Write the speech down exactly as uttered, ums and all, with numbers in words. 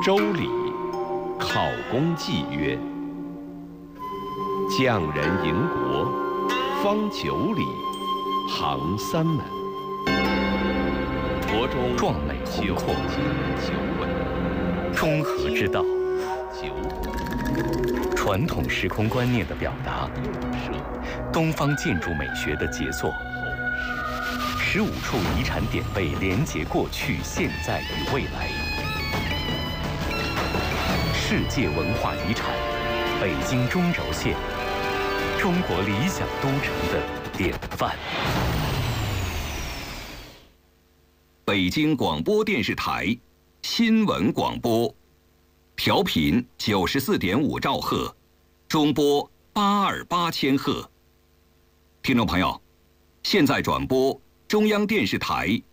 周礼，考公祭曰：匠人营国，方九里，行三门。国中壮美宏阔， 九尾， 中和之道， 九传统时空观念的表达，东方建筑美学的杰作。十五处遗产典贝连结过去、现在与未来。世界文化遗产，北京中轴线，中国理想都城的典范。 北京广播电视台新闻广播，调频九十四点五兆赫，中波八二八千赫。听众朋友，现在转播中央电视台